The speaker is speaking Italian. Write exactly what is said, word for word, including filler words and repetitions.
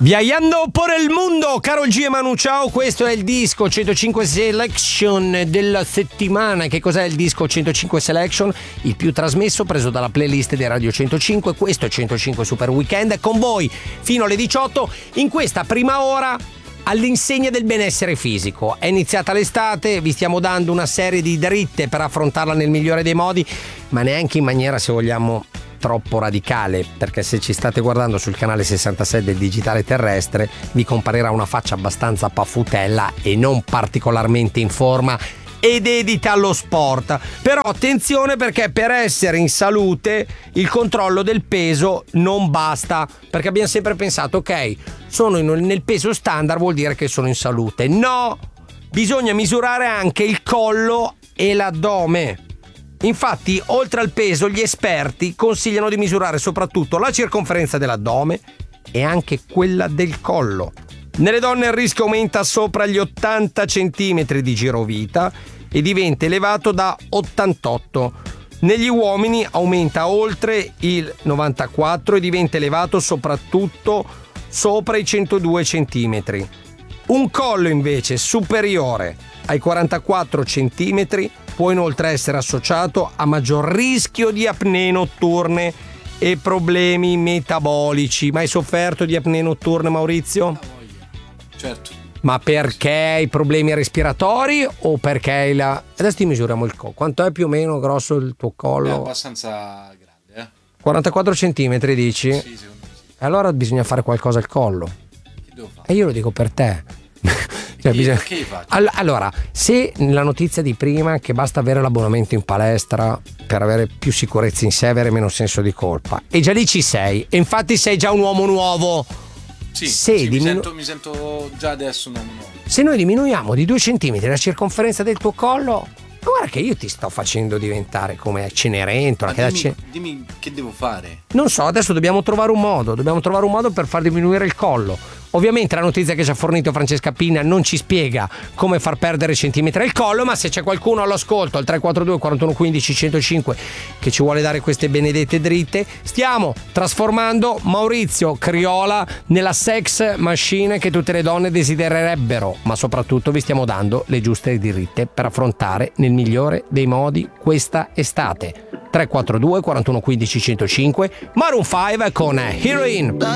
Viaggiando por el mundo, Karol G e Manu Chao, questo è il disco centocinque Selection della settimana. Che cos'è il disco centocinque Selection? Il più trasmesso, preso dalla playlist di Radio centocinque. Questo è centocinque Super Weekend, con voi fino alle diciotto in questa prima ora all'insegna del benessere fisico. È iniziata l'estate, vi stiamo dando una serie di dritte per affrontarla nel migliore dei modi, ma neanche in maniera, se vogliamo, troppo radicale, perché se ci state guardando sul canale sessantasei del digitale terrestre vi comparirà una faccia abbastanza paffutella e non particolarmente in forma e dedita allo sport. Però attenzione, perché per essere in salute il controllo del peso non basta, perché abbiamo sempre pensato ok, sono in, nel peso standard, vuol dire che sono in salute. No, bisogna misurare anche il collo e l'addome. Infatti, oltre al peso, gli esperti consigliano di misurare soprattutto la circonferenza dell'addome e anche quella del collo. Nelle donne il rischio aumenta sopra gli ottanta centimetri di girovita e diventa elevato da ottantotto. Negli uomini aumenta oltre il novantaquattro e diventa elevato soprattutto sopra i centodue centimetri. Un collo invece superiore ai quarantaquattro centimetri può inoltre essere associato a maggior rischio di apnee notturne e problemi metabolici. Mai sofferto di apnee notturne, Maurizio? Certo. Ma perché i problemi respiratori o perché la... Adesso ti misuriamo il collo. Quanto è più o meno grosso il tuo collo? È abbastanza grande, eh? quarantaquattro centimetri dici? Sì, secondo me sì. Allora bisogna fare qualcosa al collo. Che devo fare? E io lo dico per te. Cioè, che, bisogna... che faccio? Allora, se la notizia di prima che basta avere l'abbonamento in palestra per avere più sicurezza in sé, avere meno senso di colpa, e già lì ci sei, e infatti sei già un uomo nuovo. Sì, se sì diminu... mi, sento, mi sento già adesso un uomo nuovo. Se noi diminuiamo di due centimetri la circonferenza del tuo collo, guarda che io ti sto facendo diventare come Cenerentola. Ma che dimmi, ce... dimmi che devo fare. Non so, adesso dobbiamo trovare un modo, dobbiamo trovare un modo per far diminuire il collo. Ovviamente la notizia che ci ha fornito Francesca Pinna non ci spiega come far perdere centimetri al collo, ma se c'è qualcuno all'ascolto al tre quattro due quarantuno quindici centocinque che ci vuole dare queste benedette dritte, stiamo trasformando Maurizio Criola nella sex machine che tutte le donne desidererebbero, ma soprattutto vi stiamo dando le giuste dritte per affrontare nel migliore dei modi questa estate. tre quattro due quarantuno quindici centocinque, Maroon cinque con Heroin.